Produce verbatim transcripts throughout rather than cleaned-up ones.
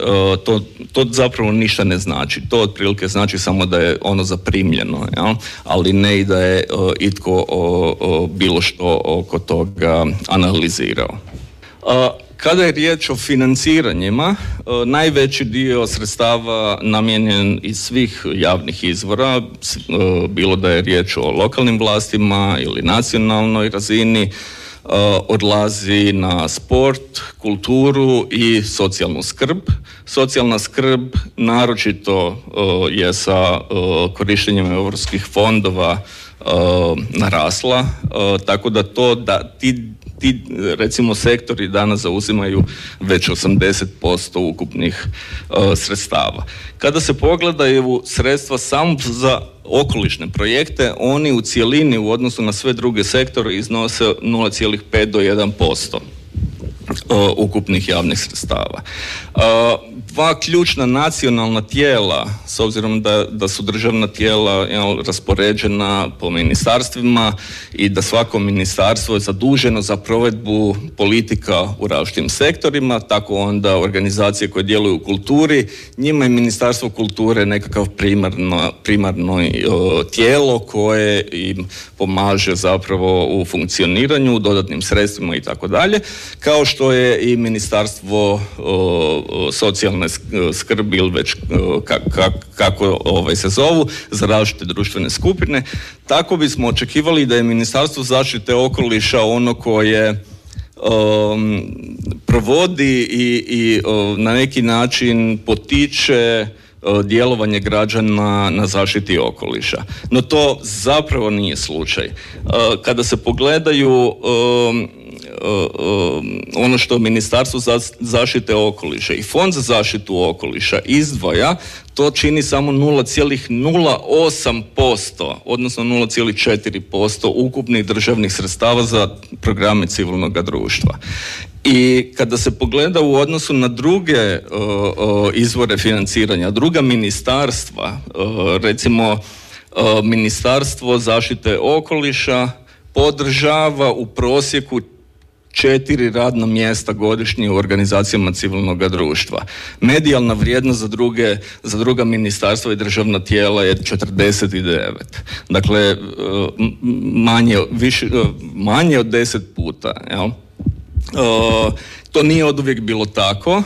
to, to zapravo ništa ne znači. To otprilike znači samo da je ono zaprimljeno, ja? Ali ne i da je itko o, o, bilo što oko toga analizirao. Kada je riječ o financiranjima, najveći dio sredstava namijenjen iz svih javnih izvora, bilo da je riječ o lokalnim vlastima ili nacionalnoj razini, odlazi na sport, kulturu i socijalnu skrb. Socijalna skrb naročito je sa korištenjem europskih fondova narasla, tako da to da ti ti recimo sektori danas zauzimaju već osamdeset posto ukupnih uh, sredstava. Kada se pogledaju sredstva samo za okolišne projekte, oni u cjelini u odnosu na sve druge sektore iznose nula zarez pet do jedan posto uh, ukupnih javnih sredstava. Uh, dva ključna nacionalna tijela, s obzirom da, da su državna tijela jel, raspoređena po ministarstvima i da svako ministarstvo je zaduženo za provedbu politika u različitim sektorima, tako onda organizacije koje djeluju u kulturi, njima je Ministarstvo kulture nekakav primarno, primarno o, tijelo koje im pomaže zapravo u funkcioniranju, dodatnim sredstvima i tako dalje, kao što je i Ministarstvo o, o, socijalne skrbi ili već kako, kako ovaj, se zovu za različite društvene skupine. Tako bismo očekivali da je Ministarstvo zaštite okoliša ono koje um, provodi i, i um, na neki način potiče uh, djelovanje građana na zaštiti okoliša. No to zapravo nije slučaj. Uh, kada se pogledaju um, ono što Ministarstvo za zaštite okoliša i Fond za zaštitu okoliša izdvaja, to čini samo nula zarez nula osam posto, odnosno nula zarez četiri posto ukupnih državnih sredstava za programe civilnog društva. I kada se pogleda u odnosu na druge uh, uh, izvore financiranja, druga ministarstva, uh, recimo uh, Ministarstvo zaštite okoliša podržava u prosjeku četiri radna mjesta godišnje u organizacijama civilnog društva. Medijalna vrijednost za druge, za druga ministarstva i državna tijela je četrdeset devet. Dakle, manje, više, manje od deset puta. Jel? To nije oduvijek bilo tako.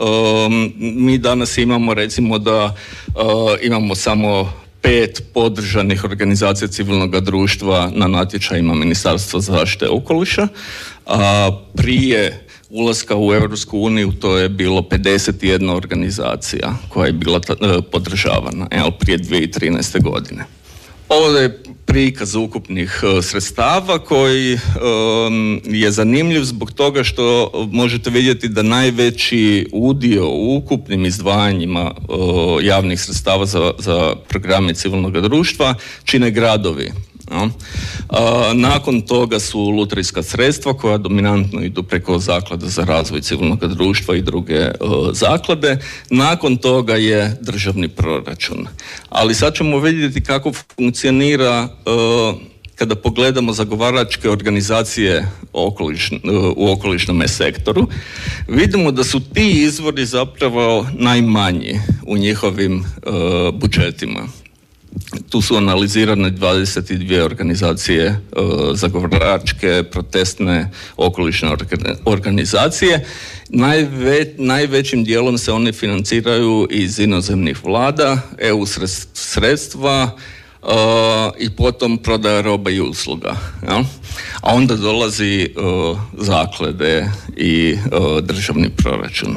Mi danas imamo recimo da imamo samo pet podržanih organizacija civilnog društva na natječajima Ministarstva zaštite okoliša, a prije ulaska u Europsku uniju to je bilo pedeset jedna organizacija koja je bila podržavana, evo, prije dvije tisuće trinaeste. godine. Ovo je prikaz ukupnih uh, sredstava koji um, je zanimljiv zbog toga što možete vidjeti da najveći udio u ukupnim izdvajanjima uh, javnih sredstava za, za programe civilnog društva čine gradovi. No. A, nakon toga su lutrijska sredstva koja dominantno idu preko Zaklade za razvoj civilnog društva i druge uh, zaklade. Nakon toga je državni proračun. Ali sad ćemo vidjeti kako funkcionira uh, kada pogledamo zagovaračke organizacije okoliš, uh, u okolišnom sektoru. Vidimo da su ti izvori zapravo najmanji u njihovim uh, budžetima. Tu su analizirane dvadeset dvije organizacije, e, zagovaračke, protestne, okolišne organizacije. Najve, najvećim dijelom se one financiraju iz inozemnih vlada, E U sredstva e, i potom prodaja roba i usluga. Ja? A onda dolazi e, zaklade i e, državni proračun.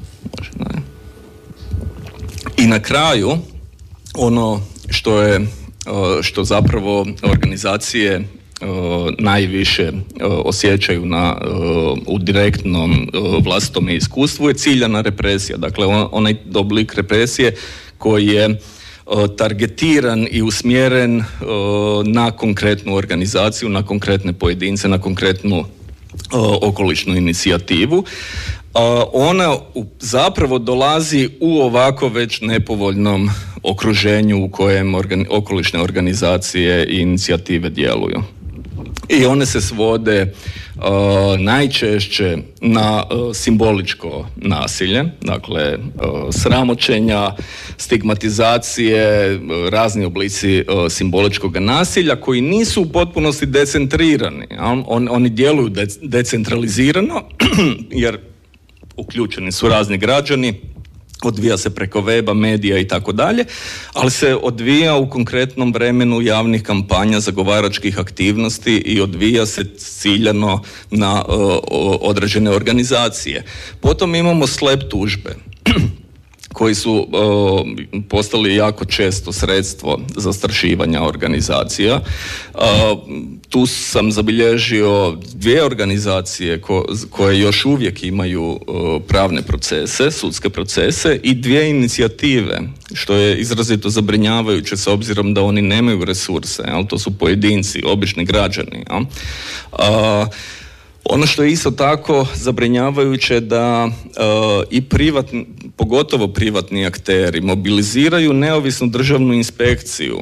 I na kraju, ono što je, što zapravo organizacije najviše osjećaju na, u direktnom vlastitom iskustvu je ciljana represija. Dakle, onaj oblik represije koji je targetiran i usmjeren na konkretnu organizaciju, na konkretne pojedince, na konkretnu okolišnu inicijativu. Ona zapravo dolazi u ovako već nepovoljnom okruženju u kojem organi- okolišne organizacije i inicijative djeluju. I one se svode uh, najčešće na uh, simboličko nasilje, dakle uh, sramoćenja, stigmatizacije, uh, razni oblici uh, simboličkog nasilja koji nisu u potpunosti decentrirani. Ja? On, oni djeluju de- decentralizirano jer uključeni su razni građani, odvija se preko weba, medija i tako dalje, ali se odvija u konkretnom vremenu javnih kampanja, zagovaračkih aktivnosti i odvija se ciljano na uh, određene organizacije. Potom imamo slep tužbe koji su uh, postali jako često sredstvo zastrašivanja organizacija. Uh, tu sam zabilježio dvije organizacije ko, koje još uvijek imaju uh, pravne procese, sudske procese i dvije inicijative, što je izrazito zabrinjavajuće s obzirom da oni nemaju resurse, jel? To su pojedinci, obični građani. Jel? Uh, Ono što je isto tako zabrinjavajuće da uh, i privatni, pogotovo privatni akteri mobiliziraju neovisnu državnu inspekciju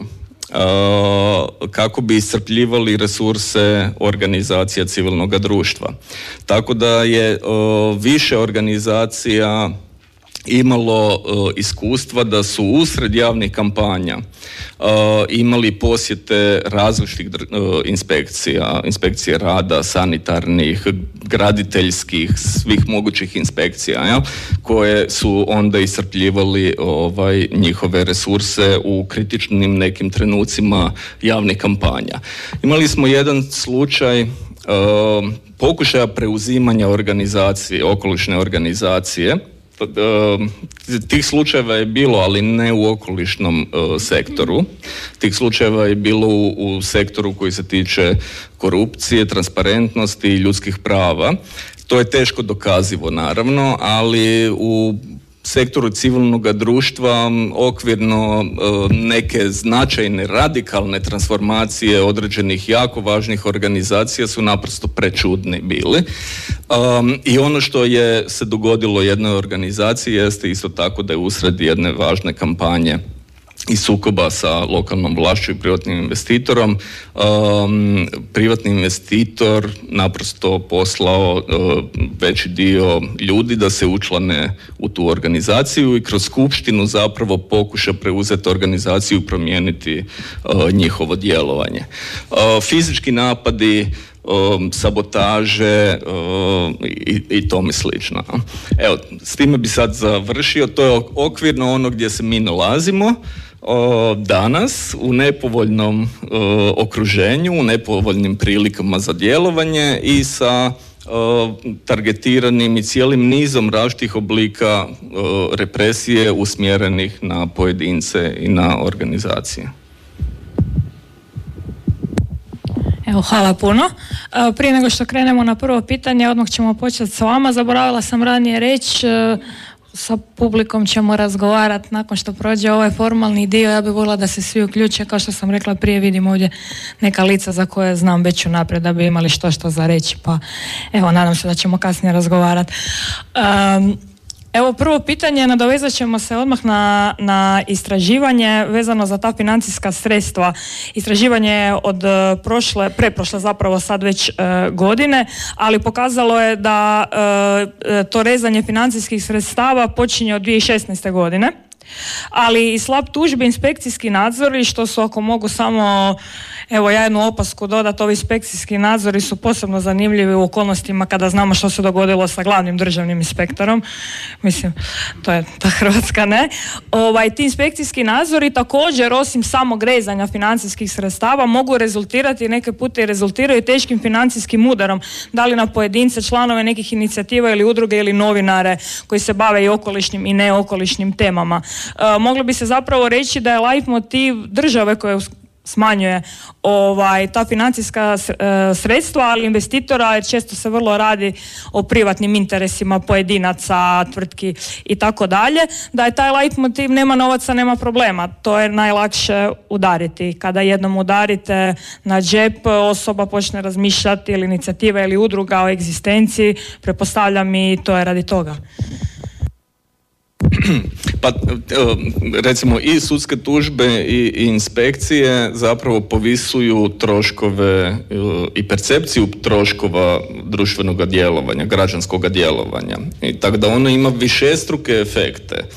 uh, kako bi iscrpljivali resurse organizacija civilnog društva. Tako da je uh, više organizacija imalo uh, iskustva da su usred javnih kampanja uh, imali posjete različitih uh, inspekcija, inspekcije rada, sanitarnih, graditeljskih, svih mogućih inspekcija, ja, koje su onda iscrpljivali ovaj, njihove resurse u kritičnim nekim trenucima javnih kampanja. Imali smo jedan slučaj uh, pokušaja preuzimanja organizacije, okolišne organizacije. Tih slučajeva je bilo, ali ne u okolišnom uh, sektoru. Tih slučajeva je bilo u, u sektoru koji se tiče korupcije, transparentnosti i ljudskih prava. To je teško dokazivo, naravno, ali u sektoru civilnog društva okvirno neke značajne radikalne transformacije određenih jako važnih organizacija su naprosto prečudni bili. Um, I ono što je se dogodilo jednoj organizaciji jeste isto tako da je usred jedne važne kampanje i sukoba sa lokalnom vlašću i privatnim investitorom, um, privatni investitor naprosto poslao uh, veći dio ljudi da se učlane u tu organizaciju i kroz skupštinu zapravo pokuša preuzeti organizaciju i promijeniti uh, njihovo djelovanje. Uh, fizički napadi, Um, sabotaže um, i, i tome slično. Evo, s time bi sad završio. To je okvirno ono gdje se mi nalazimo o, danas u nepovoljnom o, okruženju, u nepovoljnim prilikama za djelovanje i sa o, targetiranim i cijelim nizom različitih oblika o, represije usmjerenih na pojedince i na organizacije. Evo, hvala puno. Prije nego što krenemo na prvo pitanje, odmah ćemo početi s vama. Zaboravila sam ranije reći, sa publikom ćemo razgovarati nakon što prođe ovaj formalni dio. Ja bih voljela da se svi uključe, kao što sam rekla prije, vidim ovdje neka lica za koje znam već unaprijed da bi imali što što za reći, pa evo, nadam se da ćemo kasnije razgovarati. Um, Evo, prvo pitanje, nadovezat ćemo se odmah na, na istraživanje vezano za ta financijska sredstva. Istraživanje je od prošle, preprošle zapravo sad već e, godine, ali pokazalo je da e, to rezanje financijskih sredstava počinje od dvije tisuće šesnaeste. godine. Ali i slab tužbi, inspekcijski nadzori, što su, ako mogu samo, evo ja jednu opasku dodati, ovi inspekcijski nadzori su posebno zanimljivi u okolnostima kada znamo što se dogodilo sa glavnim državnim inspektorom. Mislim, to je ta Hrvatska, ne? Ovaj, ti inspekcijski nadzori također, osim samog rezanja financijskih sredstava, mogu rezultirati, neke pute i rezultiraju teškim financijskim udarom, da li na pojedince, članove nekih inicijativa ili udruge ili novinare koji se bave i okolišnim i neokolišnim temama. Uh, moglo bi se zapravo reći da je life motiv države koja smanjuje ovaj, ta financijska sredstva, ali investitora, jer često se vrlo radi o privatnim interesima pojedinaca, tvrtki i tako dalje, da je taj light motiv nema novaca, nema problema. To je najlakše udariti. Kada jednom udarite na džep, osoba počne razmišljati, ili inicijativa ili udruga, o egzistenciji, pretpostavljam, i to je radi toga. Pa recimo i sudske tužbe i, i inspekcije zapravo povisuju troškove i percepciju troškova društvenog djelovanja, građanskog djelovanja. I tako da ono ima višestruke efekte.